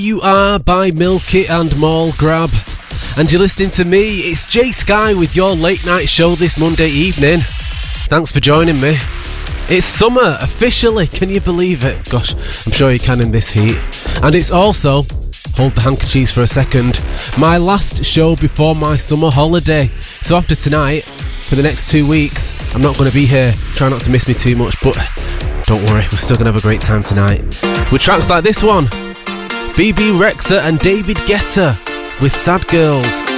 You Are by Milky and Mall Grab. And you're listening to me, it's Jay Sky with your late night show this Monday evening. Thanks for joining me. It's summer, officially, can you believe it? Gosh, I'm sure you can in this heat. And it's also, hold the handkerchiefs for a second, my last show before my summer holiday. So after tonight, for the next 2 weeks, I'm not going to be here. Try not to miss me too much, but don't worry, we're still going to have a great time tonight. With tracks like this one, BB Rexha and David Guetta with Sad Girls.